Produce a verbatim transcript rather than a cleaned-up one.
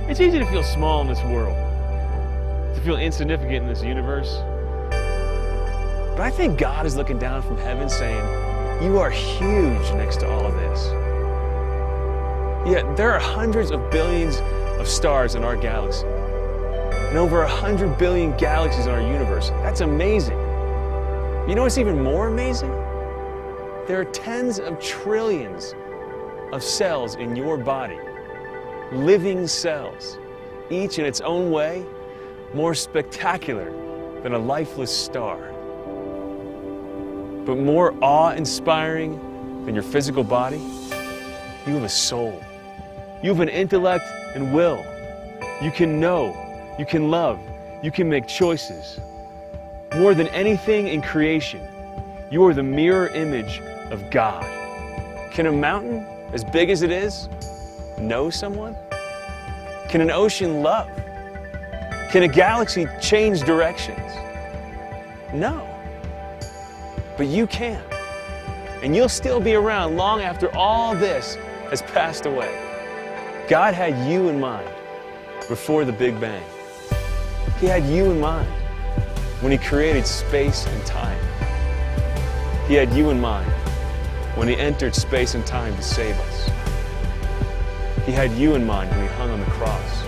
It's easy to feel small in this world, to feel insignificant in this universe. But I think God is looking down from heaven saying, you are huge next to all of this. Yet there are hundreds of billions of stars in our galaxy, and over a hundred billion galaxies in our universe. That's amazing. You know what's even more amazing? There are tens of trillions of cells in your body, living cells, each in its own way, more spectacular than a lifeless star. But more awe-inspiring than your physical body, you have a soul. You have an intellect and will. You can know, you can love, you can make choices. More than anything in creation, you are the mirror image of God. Can a mountain, as big as it is, know someone? Can an ocean love? Can a galaxy change directions? No. But you can. And you'll still be around long after all this has passed away. God had you in mind before the Big Bang. He had you in mind when He created space and time. He had you in mind when He entered space and time to save us. He had you in mind when He hung on the cross.